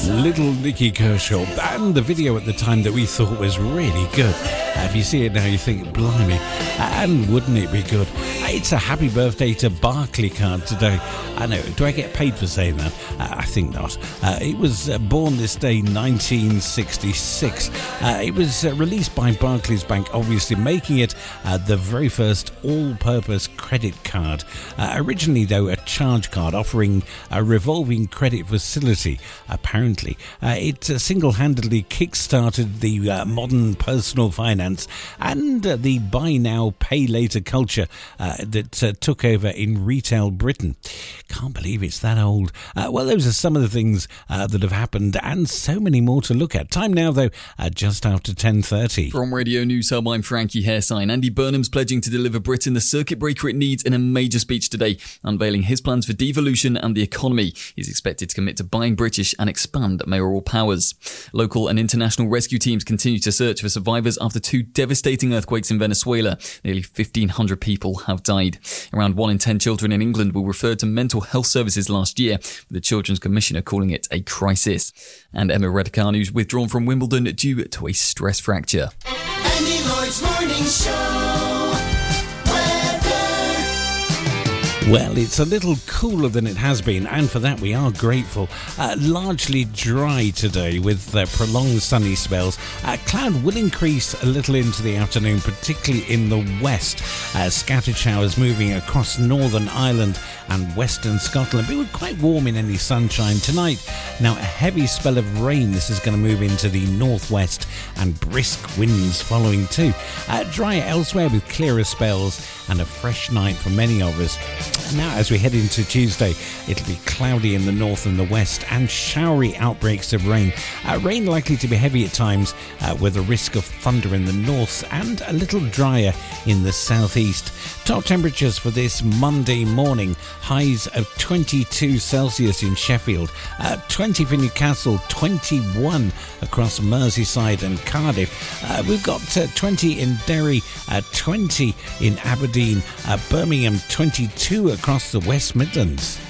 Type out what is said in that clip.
Little Nicky Kershaw, and the video at the time that we thought was really good. If you see it now, you think, blimey, and wouldn't it be good? It's a happy birthday to Barclaycard today. I know, do I get paid for saying that? I think not. It was born this day, 1966. It was released by Barclays Bank, obviously making it the very first all-purpose credit card. Originally, though, a charge card offering a revolving credit facility. Apparently, it single-handedly kick-started the modern personal finance and the buy now, pay later culture that took over in retail Britain. Can't believe it's that old. Well, those are some of the things that have happened, and so many more to look at. Time now, though, just after 10:30. From Radio News Hub, I'm Frankie Hairsign. Andy Burnham's pledging to deliver Britain the circuit breaker it needs in a major speech today, unveiling his plans for devolution and the economy. He's expected to commit to buying British and expand mayoral powers. Local and international rescue teams continue to search for survivors after two devastating earthquakes in Venezuela. Nearly 1,500 people have died. Around 1 in 10 children in England were referred to mental health services last year, with the Children's Commissioner calling it a crisis. And Emma Raducanu's withdrawn from Wimbledon due to a stress fracture. Andy Lloyd's Morning Show. Well, it's a little cooler than it has been, and for that we are grateful. Largely dry today with prolonged sunny spells. Cloud will increase a little into the afternoon, particularly in the west. Scattered showers moving across Northern Ireland and western Scotland. But it was quite warm in any sunshine tonight. Now, a heavy spell of rain. This is going to move into the northwest, and brisk winds following too. Drier elsewhere with clearer spells and a fresh night for many of us. Now, as we head into Tuesday, it'll be cloudy in the north and the west and showery outbreaks of rain. Rain likely to be heavy at times with a risk of thunder in the north and a little drier in the southeast. Top temperatures for this Monday morning, highs of 22 Celsius in Sheffield, 20 for Newcastle, 21 across Merseyside and Cardiff. We've got 20 in Derry, 20 in Aberdeen, Birmingham, 22 across the West Midlands.